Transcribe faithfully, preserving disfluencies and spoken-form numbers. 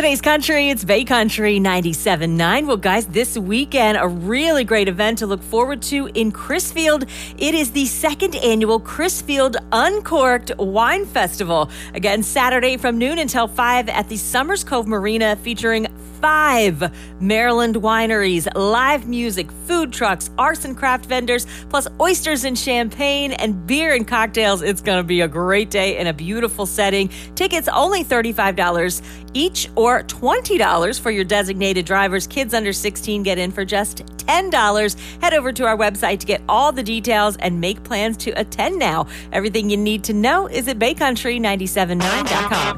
Space Country, it's Bay Country ninety-seven point nine. Well, guys, this weekend, a really great event to look forward to in Crisfield. It is the second annual Crisfield Uncorked Wine Festival. Again, Saturday from noon until five at the Summers Cove Marina, featuring five Maryland wineries, live music, food trucks, arts and craft vendors, plus oysters and champagne and beer and cocktails. It's going to be a great day in a beautiful setting. Tickets only thirty-five dollars each or twenty dollars for your designated drivers. Kids under sixteen get in for just ten dollars. Head over to our website to get all the details and make plans to attend now. Everything you need to know is at bay country nine seven nine dot com.